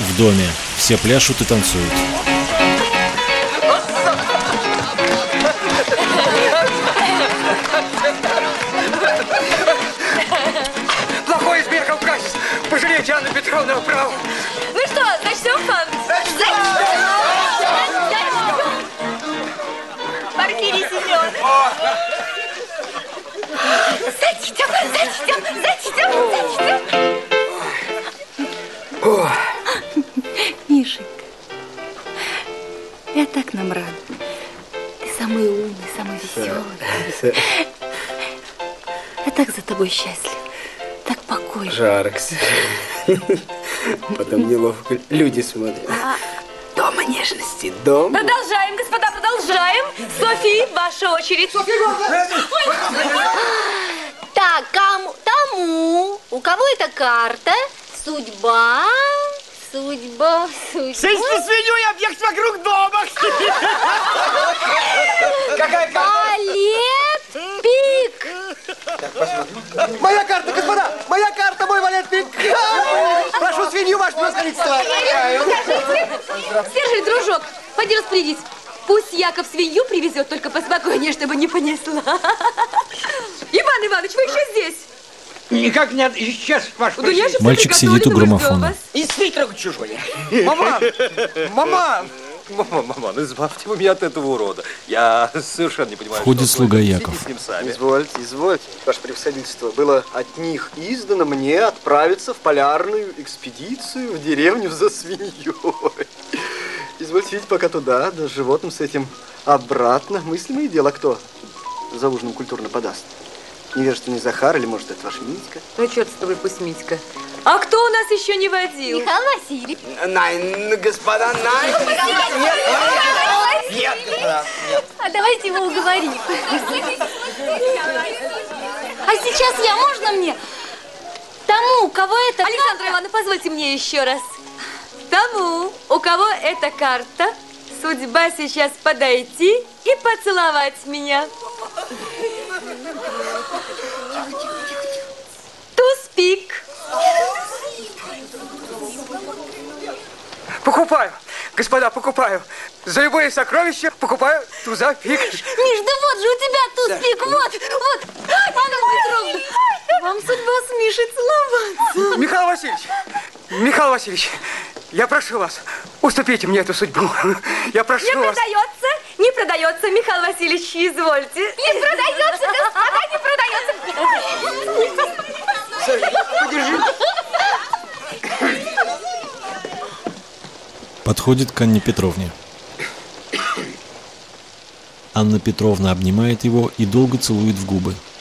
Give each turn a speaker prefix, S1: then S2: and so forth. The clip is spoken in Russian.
S1: В доме. Все пляшут и танцуют.
S2: Плохой избегал качеств. Пожалейте Анну Петровну право.
S3: Ну что, начнем фан? Порфирий Семенович. Зачтем.
S4: Мишенька, я так нам рада. Ты самый умный, самый веселый. Я так за тобой счастлив. Так покойно.
S5: Жарко. Потом неловко люди смотрят. Дома нежности, дома.
S3: Продолжаем, господа, продолжаем. Софи, ваша очередь.
S6: Так, тому, у кого эта карта? Судьба.
S2: Сесть на свинью и объехать вокруг дома. Какая карта?
S6: Валет пик.
S2: Моя карта, господа! Моя карта, мой валет пик! Прошу свинью, ваше превосходительство!
S3: Держи, дружок, пойди распорядись. Пусть Яков свинью привезет, только поспокойнее, чтобы не понесла. Иван Иванович, вы еще здесь?
S2: Никак не исчез, ваш
S1: превосходительство. Мальчик сидит у граммофона.
S2: И свитер чужой. Мама, избавьте вы меня от этого урода. Я совершенно не понимаю,
S1: входит слуга Яков.
S5: Извольте, ваше превосходительство. Было от них издано мне отправиться в полярную экспедицию в деревню за свиньей. Извольте видеть, пока туда, да с животным с этим обратно. Мыслимое дело, кто за ужином культурно подаст? Невежественный Захар или, может, это ваш Митька?
S3: Ну, черт с тобой, пусть Митька. А кто у нас еще не водил?
S6: Михаил Васильевич.
S5: Най, господа, най. Нет, господа, нет.
S6: А давайте его уговорим. А сейчас можно мне? Тому, у кого это...
S3: Александра Ивановна, позвольте мне еще раз. Тому, у кого эта карта, судьба сейчас подойти и поцеловать меня. Туз-пик.
S2: Покупаю, господа, покупаю. За любое сокровище покупаю туза пик.
S6: Миш, да вот же у тебя туз-пик, вот. Анна Петровна, вам судьба с Мишей целоваться.
S2: Михаил Васильевич, я прошу вас, уступите мне эту судьбу. Я прошу вас.
S3: Не продается, Михаил Васильевич, извольте.
S6: Не продается, господа, не продается.
S2: Подержи.
S1: Подходит к Анне Петровне. Анна Петровна обнимает его и долго целует в губы.